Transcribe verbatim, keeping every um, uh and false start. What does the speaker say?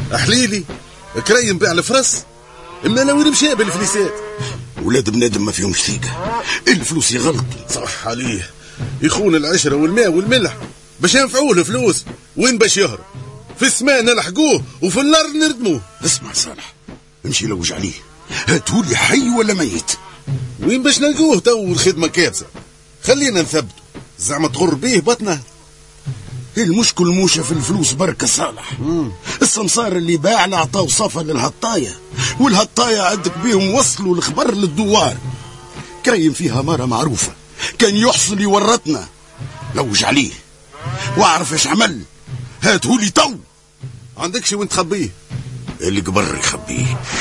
احليلي كريم بيع الفرس، اما انا وين مشى بالفليسات؟ ولاد بنادم ما فيهمش ثقه، الفلوس يغلط. صح عليه، يخون العشره والماء والملح باش ينفعوه الفلوس. وين باش يهرب؟ في السماء نلحقوه وفي الارض نردموه. اسمع صالح، امشي لوج عليه، هاتولي حي ولا ميت. وين باش نلقوه تو؟ الخدمه كابسه، خلينا نثبته زعما تغر بيه بطنه. المشكل موشة في الفلوس بركة صالح. مم. السمسار اللي باع عطاه صفة للهطاية، والهطاية عندك بيهم وصلوا الخبر للدوار. كريم فيها مرة معروفة، كان يحصل يورطنا. لوج عليه واعرف ايش عمل، هاتهولي تو. عندكش وين تخبيه؟ اللي قبر يخبيه.